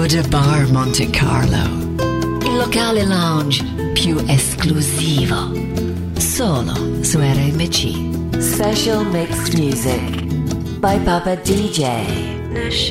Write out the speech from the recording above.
Buddha Bar Monte Carlo, il locale lounge più esclusivo, solo su RMC. Special Mixed Music by Papa DJ.